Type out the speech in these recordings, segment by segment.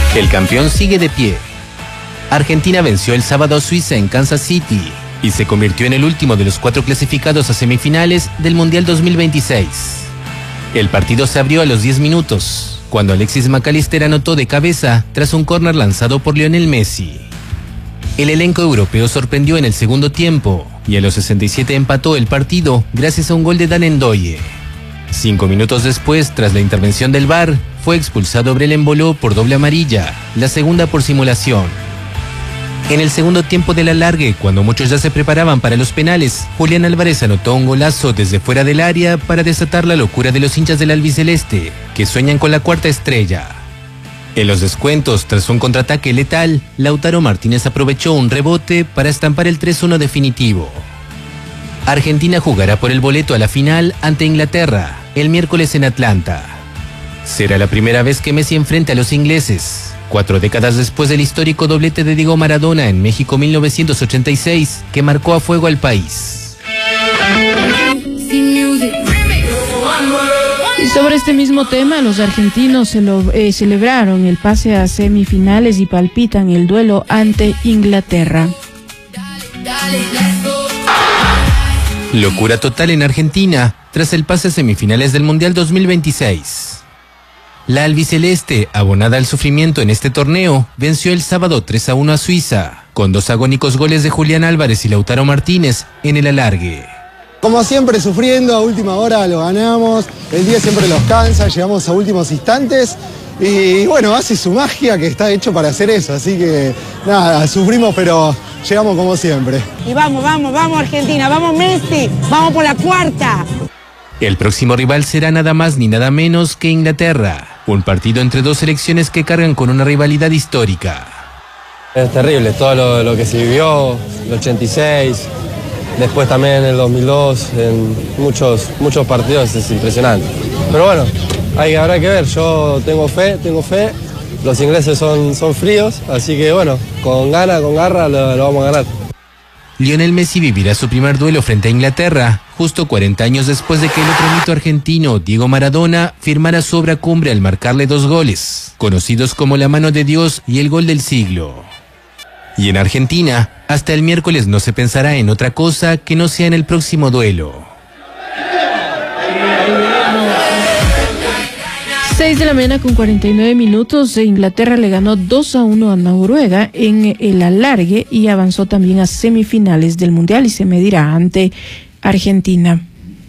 El campeón sigue de pie. Argentina venció el sábado a Suiza en Kansas City y se convirtió en el último de los 4 clasificados a semifinales del Mundial 2026. El partido se abrió a los 10 minutos, cuando Alexis McAllister anotó de cabeza tras un córner lanzado por Lionel Messi. El elenco europeo sorprendió en el segundo tiempo y a los 67 empató el partido gracias a un gol de Dan Ndoye. 5 minutos después, tras la intervención del VAR, fue expulsado Brel Embolo por doble amarilla, la segunda por simulación. En el segundo tiempo del alargue, cuando muchos ya se preparaban para los penales, Julián Álvarez anotó un golazo desde fuera del área para desatar la locura de los hinchas del albiceleste, que sueñan con la 4ª estrella. En los descuentos, tras un contraataque letal, Lautaro Martínez aprovechó un rebote para estampar el 3-1 definitivo. Argentina jugará por el boleto a la final ante Inglaterra, el miércoles en Atlanta. Será la primera vez que Messi enfrenta a los ingleses, 4 décadas después del histórico doblete de Diego Maradona en México 1986, que marcó a fuego al país. Y sobre este mismo tema, los argentinos celebraron el pase a semifinales y palpitan el duelo ante Inglaterra. Locura total en Argentina tras el pase a semifinales del Mundial 2026. La albiceleste, abonada al sufrimiento en este torneo, venció el sábado 3-1 a Suiza, con 2 agónicos goles de Julián Álvarez y Lautaro Martínez en el alargue. Como siempre, sufriendo, a última hora lo ganamos, el día siempre los cansa, llegamos a últimos instantes y bueno, hace su magia, que está hecho para hacer eso, así que nada, sufrimos pero llegamos como siempre. Y vamos Argentina, vamos Messi, vamos por la 4ª. El próximo rival será nada más ni nada menos que Inglaterra, un partido entre 2 selecciones que cargan con una rivalidad histórica. Es terrible todo lo que se vivió, el 86, después también en el 2002, en muchos partidos, es impresionante. Pero bueno, habrá que ver, yo tengo fe, los ingleses son fríos, así que bueno, con gana, con garra lo vamos a ganar. Lionel Messi vivirá su primer duelo frente a Inglaterra, justo 40 años después de que el otro mito argentino, Diego Maradona, firmara su obra cumbre al marcarle 2 goles, conocidos como la mano de Dios y el gol del siglo. Y en Argentina, hasta el miércoles no se pensará en otra cosa que no sea en el próximo duelo. 6 de la mañana con 49 minutos, Inglaterra le ganó 2-1 a Noruega en el alargue y avanzó también a semifinales del Mundial y se medirá ante Argentina.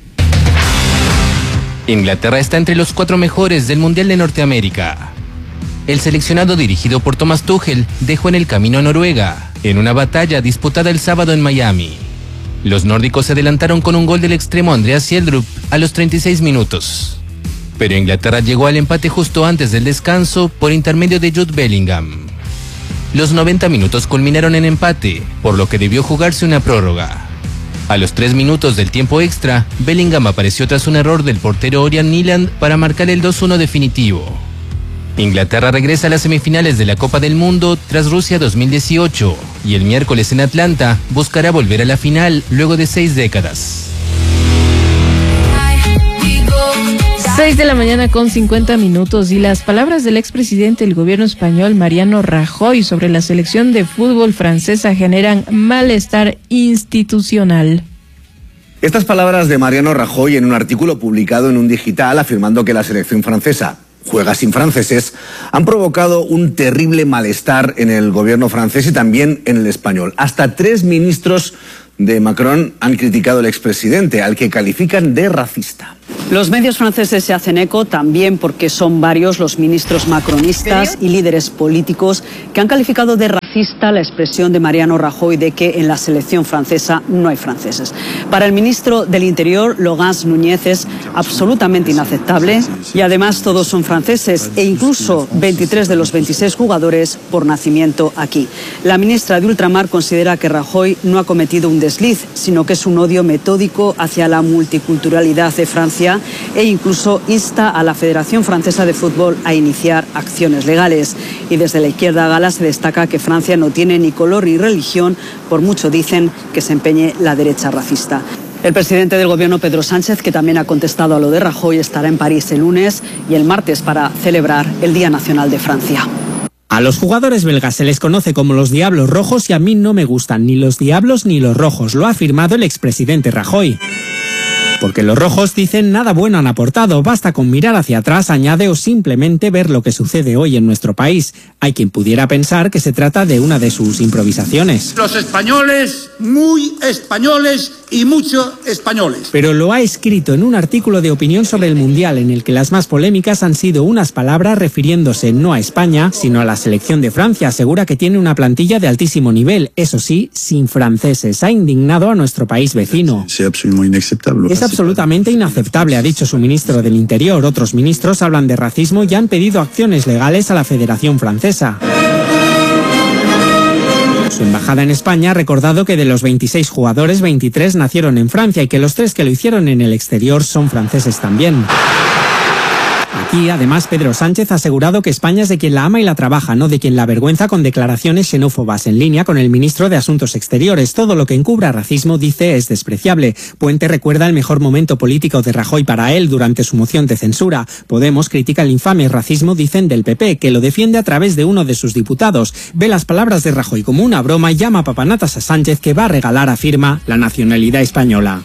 Inglaterra está entre los 4 mejores del Mundial de Norteamérica. El seleccionado dirigido por Thomas Tuchel dejó en el camino a Noruega, en una batalla disputada el sábado en Miami. Los nórdicos se adelantaron con un gol del extremo Andreas Schjelderup a los 36 minutos. Pero Inglaterra llegó al empate justo antes del descanso por intermedio de Jude Bellingham. Los 90 minutos culminaron en empate, por lo que debió jugarse una prórroga. A los 3 minutos del tiempo extra, Bellingham apareció tras un error del portero Ørjan Nyland para marcar el 2-1 definitivo. Inglaterra regresa a las semifinales de la Copa del Mundo tras Rusia 2018 y el miércoles en Atlanta buscará volver a la final luego de 6 décadas. 6 de la mañana con 50 minutos y las palabras del expresidente del gobierno español, Mariano Rajoy, sobre la selección de fútbol francesa generan malestar institucional. Estas palabras de Mariano Rajoy en un artículo publicado en un digital afirmando que la selección francesa juega sin franceses han provocado un terrible malestar en el gobierno francés y también en el español. Hasta 3 ministros de Macron han criticado al expresidente, al que califican de racista. Los medios franceses se hacen eco también porque son varios los ministros macronistas y líderes políticos que han calificado de racista la expresión de Mariano Rajoy de que en la selección francesa no hay franceses. Para el ministro del Interior, Laurence Nunez, es absolutamente inaceptable y además todos son franceses e incluso 23 de los 26 jugadores por nacimiento aquí. La ministra de Ultramar considera que Rajoy no ha cometido un desliz, sino que es un odio metódico hacia la multiculturalidad de Francia e incluso insta a la Federación Francesa de Fútbol a iniciar acciones legales. Y desde la izquierda gala se destaca que Francia no tiene ni color ni religión, por mucho dicen que se empeñe la derecha racista. El presidente del gobierno, Pedro Sánchez, que también ha contestado a lo de Rajoy, estará en París el lunes y el martes para celebrar el Día Nacional de Francia. A los jugadores belgas se les conoce como los Diablos Rojos y a mí no me gustan ni los Diablos ni los Rojos, lo ha afirmado el expresidente Rajoy. Porque los rojos, dicen, nada bueno han aportado, basta con mirar hacia atrás, añade, o simplemente ver lo que sucede hoy en nuestro país. Hay quien pudiera pensar que se trata de una de sus improvisaciones. Los españoles, muy españoles y mucho españoles. Pero lo ha escrito en un artículo de opinión sobre el Mundial, en el que las más polémicas han sido unas palabras refiriéndose no a España, sino a la selección de Francia. Asegura que tiene una plantilla de altísimo nivel, eso sí, sin franceses. Ha indignado a nuestro país vecino. Es absolutamente inaceptable, ha dicho su ministro del Interior. Otros ministros hablan de racismo y han pedido acciones legales a la Federación Francesa. Su embajada en España ha recordado que de los 26 jugadores, 23 nacieron en Francia y que los 3 que lo hicieron en el exterior son franceses también. Aquí, además, Pedro Sánchez ha asegurado que España es de quien la ama y la trabaja, no de quien la avergüenza con declaraciones xenófobas. En línea con el ministro de Asuntos Exteriores, todo lo que encubra racismo, dice, es despreciable. Puente recuerda el mejor momento político de Rajoy para él durante su moción de censura. Podemos critica el infame racismo, dicen, del PP, que lo defiende a través de uno de sus diputados. Ve las palabras de Rajoy como una broma y llama a papanatas a Sánchez, que va a regalar, afirma, la nacionalidad española.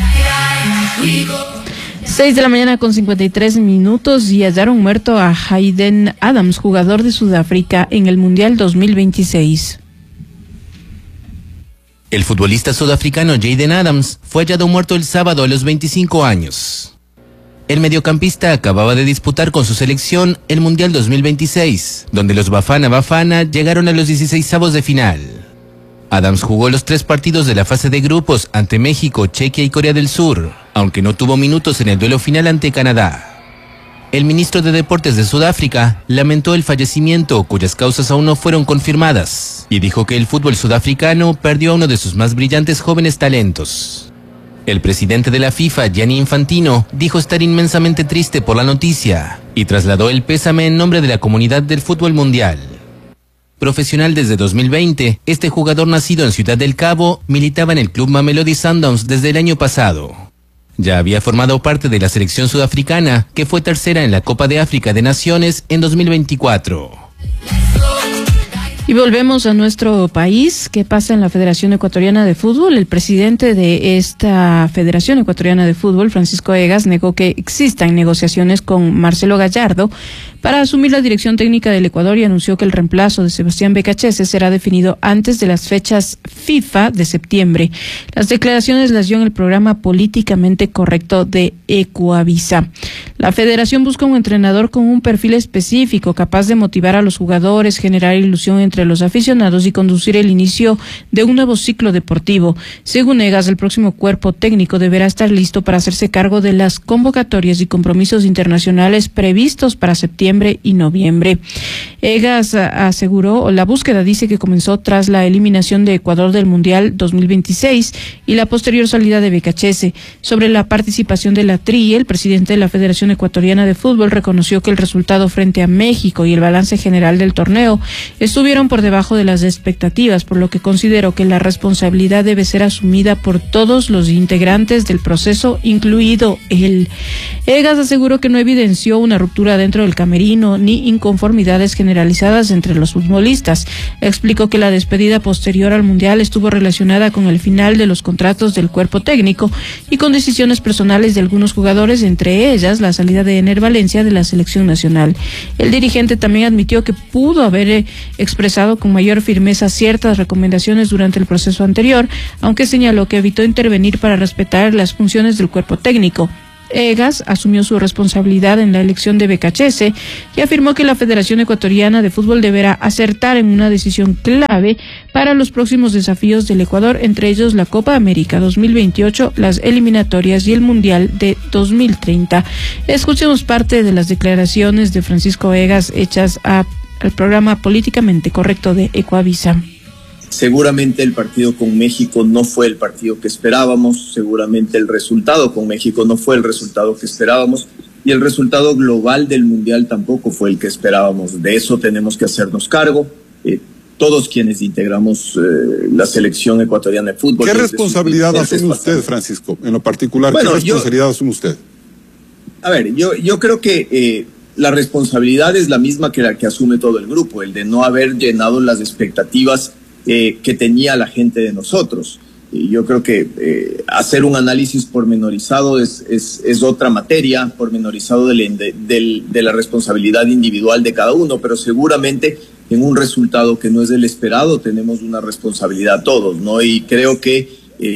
6 de la mañana con 53 minutos y hallaron muerto a Hayden Adams, jugador de Sudáfrica en el Mundial 2026. El futbolista sudafricano Hayden Adams fue hallado muerto el sábado a los 25 años. El mediocampista acababa de disputar con su selección el Mundial 2026, donde los Bafana Bafana llegaron a los 16avos de final. Adams jugó los 3 partidos de la fase de grupos ante México, Chequia y Corea del Sur, aunque no tuvo minutos en el duelo final ante Canadá. El ministro de Deportes de Sudáfrica lamentó el fallecimiento, cuyas causas aún no fueron confirmadas, y dijo que el fútbol sudafricano perdió a uno de sus más brillantes jóvenes talentos. El presidente de la FIFA, Gianni Infantino, dijo estar inmensamente triste por la noticia y trasladó el pésame en nombre de la comunidad del fútbol mundial. Profesional desde 2020, este jugador nacido en Ciudad del Cabo militaba en el club Mamelodi Sundowns desde el año pasado. Ya había formado parte de la selección sudafricana, que fue tercera en la Copa de África de Naciones en 2024. Y volvemos a nuestro país. ¿Qué pasa en la Federación Ecuatoriana de Fútbol? El presidente de esta Federación Ecuatoriana de Fútbol, Francisco Egas, negó que existan negociaciones con Marcelo Gallardo para asumir la dirección técnica del Ecuador y anunció que el reemplazo de Sebastián Becachese será definido antes de las fechas FIFA de septiembre. Las declaraciones las dio en el programa Políticamente Correcto de Ecuavisa. La federación busca un entrenador con un perfil específico, capaz de motivar a los jugadores, generar ilusión entre los aficionados y conducir el inicio de un nuevo ciclo deportivo. Según Egas, el próximo cuerpo técnico deberá estar listo para hacerse cargo de las convocatorias y compromisos internacionales previstos para septiembre y noviembre. Egas aseguró, la búsqueda dice que comenzó tras la eliminación de Ecuador del Mundial 2026 y la posterior salida de Becachese. Sobre la participación de la TRI, el presidente de la Federación Ecuatoriana de Fútbol reconoció que el resultado frente a México y el balance general del torneo estuvieron por debajo de las expectativas, por lo que consideró que la responsabilidad debe ser asumida por todos los integrantes del proceso, incluido él. Egas aseguró que no evidenció una ruptura dentro del camerino ni inconformidades generalizadas entre los futbolistas. Explicó que la despedida posterior al Mundial estuvo relacionada con el final de los contratos del cuerpo técnico y con decisiones personales de algunos jugadores, entre ellas la salida de Ener Valencia de la selección nacional. El dirigente también admitió que pudo haber expresado con mayor firmeza ciertas recomendaciones durante el proceso anterior, aunque señaló que evitó intervenir para respetar las funciones del cuerpo técnico. Egas asumió su responsabilidad en la elección de Becachese y afirmó que la Federación Ecuatoriana de Fútbol deberá acertar en una decisión clave para los próximos desafíos del Ecuador, entre ellos la Copa América 2028, las eliminatorias y el Mundial de 2030. Escuchemos parte de las declaraciones de Francisco Egas hechas al programa Políticamente Correcto de Ecuavisa. Seguramente el partido con México no fue el partido que esperábamos, seguramente el resultado con México no fue el resultado que esperábamos y el resultado global del Mundial tampoco fue el que esperábamos. De eso tenemos que hacernos cargo, todos quienes integramos la selección ecuatoriana de fútbol. ¿Qué responsabilidad asume usted, Francisco, en lo particular? Bueno, ¿qué responsabilidad asume usted? A ver, yo creo que la responsabilidad es la misma que la que asume todo el grupo, el de no haber llenado las expectativas que tenía la gente de nosotros. Y yo creo que hacer un análisis pormenorizado es otra materia, pormenorizado de la responsabilidad individual de cada uno, pero seguramente en un resultado que no es el esperado tenemos una responsabilidad todos, ¿no? Y creo que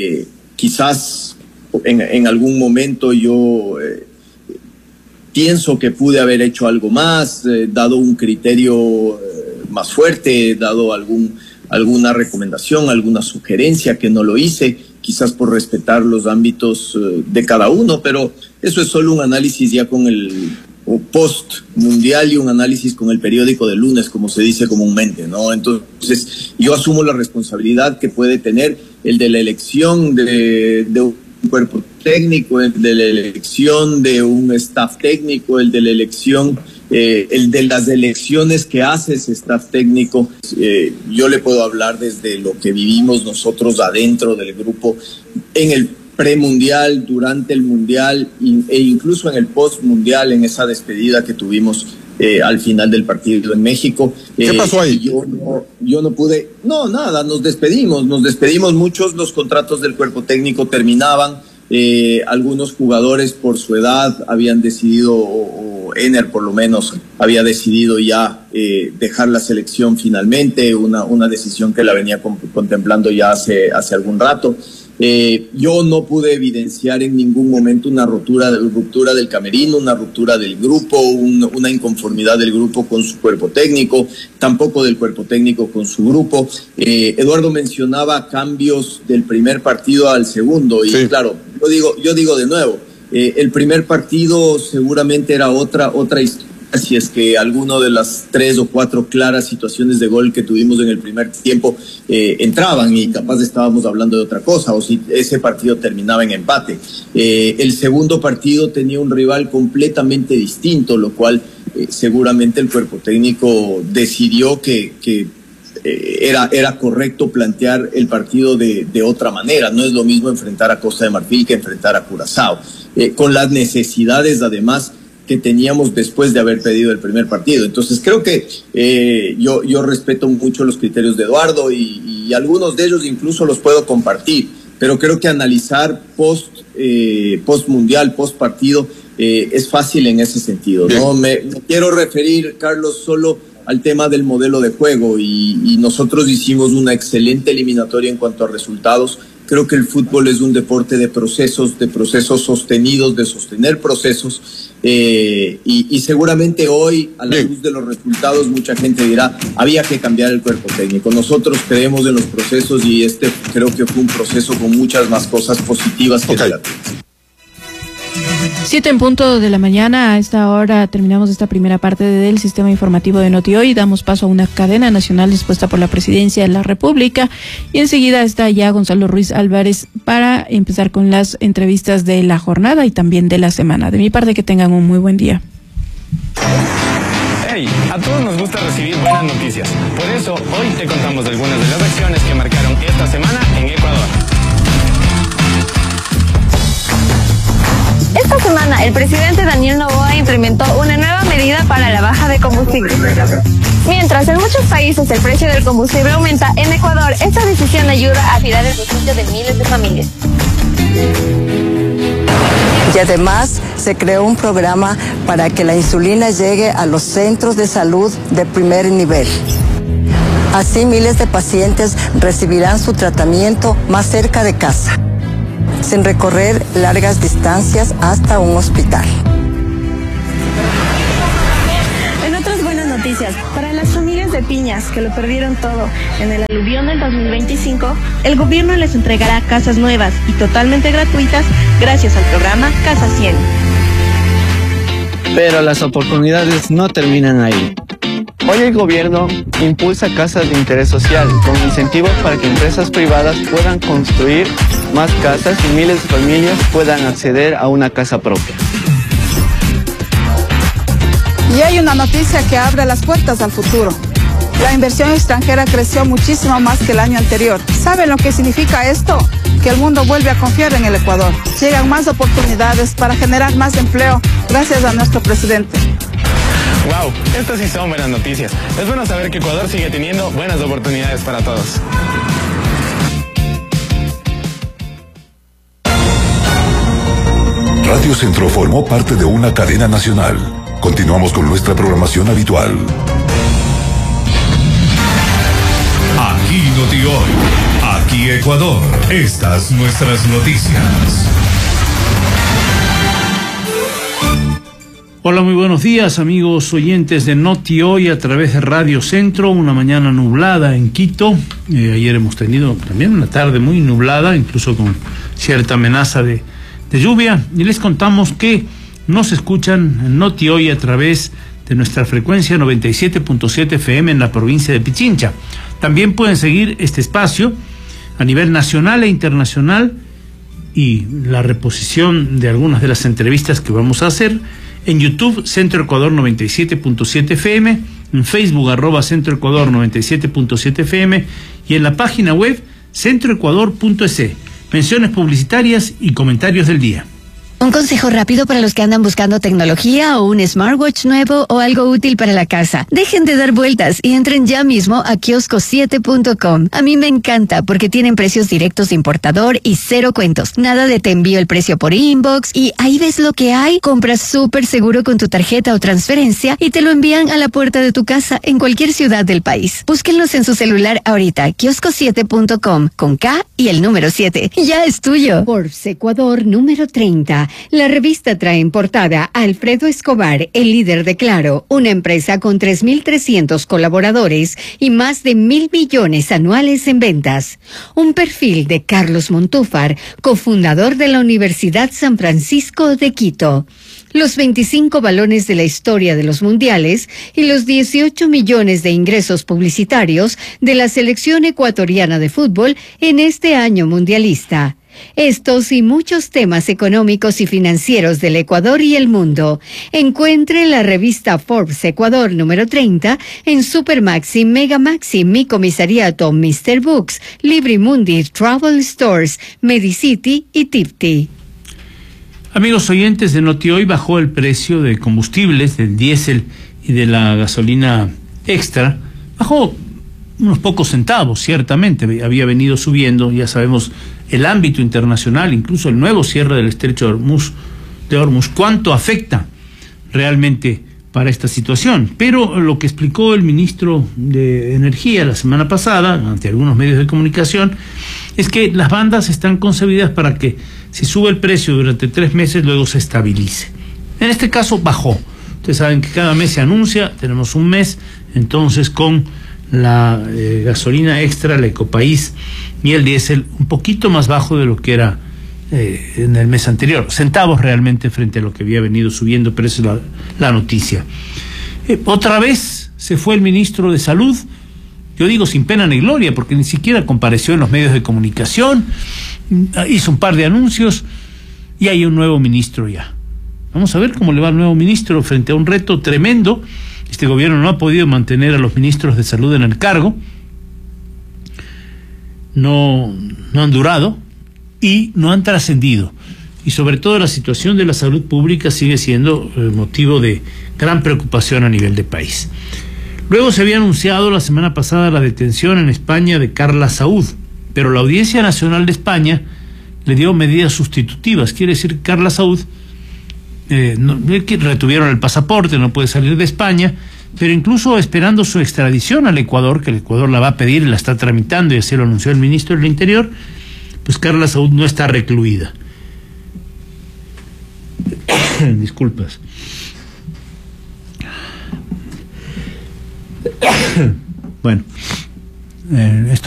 quizás en algún momento yo pienso que pude haber hecho algo más, dado un criterio más fuerte, dado alguna recomendación, alguna sugerencia que no lo hice, quizás por respetar los ámbitos de cada uno, pero eso es solo un análisis ya con el post-mundial y un análisis con el periódico del lunes, como se dice comúnmente, ¿no? Entonces, yo asumo la responsabilidad que puede tener el de la elección de un cuerpo técnico, el de la elección de un staff técnico, el de la elección, el de las elecciones que hace ese staff técnico. Yo le puedo hablar desde lo que vivimos nosotros adentro del grupo en el premundial, durante el mundial e incluso en el postmundial, en esa despedida que tuvimos al final del partido en México. ¿Qué pasó ahí? Yo no pude, nada, nos despedimos muchos, los contratos del cuerpo técnico terminaban, algunos jugadores por su edad habían decidido, o Ener por lo menos, había decidido ya dejar la selección finalmente, una decisión que la venía contemplando ya hace algún rato. Yo no pude evidenciar en ningún momento una ruptura del camerino, una ruptura del grupo, una inconformidad del grupo con su cuerpo técnico, tampoco del cuerpo técnico con su grupo. Eduardo mencionaba cambios del primer partido al segundo y sí. Claro, yo digo de nuevo, el primer partido seguramente era otra historia. Si es que alguno de las 3 o 4 claras situaciones de gol que tuvimos en el primer tiempo entraban y capaz estábamos hablando de otra cosa, o si ese partido terminaba en empate. El segundo partido tenía un rival completamente distinto, lo cual seguramente el cuerpo técnico decidió que era correcto plantear el partido de otra manera. No es lo mismo enfrentar a Costa de Marfil que enfrentar a Curazao, con las necesidades además que teníamos después de haber pedido el primer partido. Entonces creo que yo respeto mucho los criterios de Eduardo y algunos de ellos incluso los puedo compartir, pero creo que analizar post-mundial, post-partido, es fácil en ese sentido, ¿no? Me quiero referir, Carlos, solo al tema del modelo de juego y nosotros hicimos una excelente eliminatoria en cuanto a resultados. Creo que el fútbol es un deporte de procesos sostenidos, de sostener procesos, y seguramente hoy, a la luz de los resultados, mucha gente dirá, había que cambiar el cuerpo técnico. Nosotros creemos en los procesos y creo que fue un proceso con muchas más cosas positivas que negativas. 7:00 a.m. A esta hora terminamos esta primera parte del sistema informativo de Noti Hoy. Damos paso a una cadena nacional dispuesta por la Presidencia de la República y enseguida está ya Gonzalo Ruiz Álvarez para empezar con las entrevistas de la jornada y también de la semana. De mi parte, que tengan un muy buen día. Hey, a todos nos gusta recibir buenas noticias. Por eso hoy te contamos algunas de las acciones que marcaron esta semana en Ecuador. Esta semana, el presidente Daniel Noboa implementó una nueva medida para la baja de combustible. Mientras en muchos países el precio del combustible aumenta, en Ecuador esta decisión ayuda a tirar el bolsillo de miles de familias. Y además se creó un programa para que la insulina llegue a los centros de salud de primer nivel. Así miles de pacientes recibirán su tratamiento más cerca de casa, sin recorrer largas distancias hasta un hospital. En otras buenas noticias, para las familias de Piñas que lo perdieron todo en el aluvión del 2025, el gobierno les entregará casas nuevas y totalmente gratuitas gracias al programa Casa 100. Pero las oportunidades no terminan ahí. Hoy el gobierno impulsa casas de interés social con incentivos para que empresas privadas puedan construir más casas y miles de familias puedan acceder a una casa propia. Y hay una noticia que abre las puertas al futuro. La inversión extranjera creció muchísimo más que el año anterior. ¿Saben lo que significa esto? Que el mundo vuelve a confiar en el Ecuador. Llegan más oportunidades para generar más empleo gracias a nuestro presidente. Wow, estas sí son buenas noticias. Es bueno saber que Ecuador sigue teniendo buenas oportunidades para todos. Radio Centro formó parte de una cadena nacional. Continuamos con nuestra programación habitual. Aquí Noti Hoy, aquí Ecuador. Estas nuestras noticias. Hola, muy buenos días, amigos oyentes de Noti Hoy a través de Radio Centro. Una mañana nublada en Quito. Ayer hemos tenido también una tarde muy nublada, incluso con cierta amenaza de lluvia. Y les contamos que nos escuchan en Noti Hoy a través de nuestra frecuencia 97.7 FM en la provincia de Pichincha. También pueden seguir este espacio a nivel nacional e internacional y la reposición de algunas de las entrevistas que vamos a hacer en YouTube, Centro Ecuador 97.7 FM, en Facebook, @Centro Ecuador 97.7 FM y en la página web centroecuador.es. Menciones publicitarias y comentarios del día. Un consejo rápido para los que andan buscando tecnología o un smartwatch nuevo o algo útil para la casa. Dejen de dar vueltas y entren ya mismo a kiosco7.com. A mí me encanta porque tienen precios directos de importador y cero cuentos. Nada de te envío el precio por inbox y ahí ves lo que hay. Compras súper seguro con tu tarjeta o transferencia y te lo envían a la puerta de tu casa en cualquier ciudad del país. Búsquenlos en su celular ahorita. Kiosco7.com con K y el número 7. Ya es tuyo. Forbes Ecuador número 30. La revista trae en portada a Alfredo Escobar, el líder de Claro, una empresa con 3.300 colaboradores y más de 1.000 millones anuales en ventas. Un perfil de Carlos Montúfar, cofundador de la Universidad San Francisco de Quito. Los 25 balones de la historia de los mundiales y los 18 millones de ingresos publicitarios de la selección ecuatoriana de fútbol en este año mundialista. Estos y muchos temas económicos y financieros del Ecuador y el mundo. Encuentre la revista Forbes Ecuador número 30 en Supermaxi, Megamaxi, Mi Comisariato, Mr. Books, Librimundi, Travel Stores, Medicity y Tipti. Amigos oyentes de Noti Hoy, bajó el precio de combustibles, del diésel y de la gasolina extra. Bajó unos pocos centavos, ciertamente, había venido subiendo, ya sabemos, el ámbito internacional, incluso el nuevo cierre del estrecho de Hormuz, cuánto afecta realmente para esta situación. Pero lo que explicó el ministro de Energía la semana pasada, ante algunos medios de comunicación, es que las bandas están concebidas para que si sube el precio durante 3 meses, luego se estabilice. En este caso bajó. Ustedes saben que cada mes se anuncia, tenemos un mes, entonces con la gasolina extra, la Ecopaís y el diésel un poquito más bajo de lo que era en el mes anterior, centavos realmente frente a lo que había venido subiendo, pero esa es la noticia. Otra vez se fue el ministro de Salud, yo digo sin pena ni gloria, porque ni siquiera compareció en los medios de comunicación, hizo un par de anuncios y hay un nuevo ministro ya. Vamos a ver cómo le va al nuevo ministro frente a un reto tremendo. Este gobierno no ha podido mantener a los ministros de salud en el cargo, no han durado y no han trascendido. Y sobre todo la situación de la salud pública sigue siendo motivo de gran preocupación a nivel de país. Luego se había anunciado la semana pasada la detención en España de Carla Saúd, pero la Audiencia Nacional de España le dio medidas sustitutivas. Quiere decir que Carla Saúd retuvieron el pasaporte, no puede salir de España, pero incluso esperando su extradición al Ecuador, que el Ecuador la va a pedir y la está tramitando, y así lo anunció el ministro del Interior, pues Carla Saúd no está recluida. Disculpas. Bueno, esto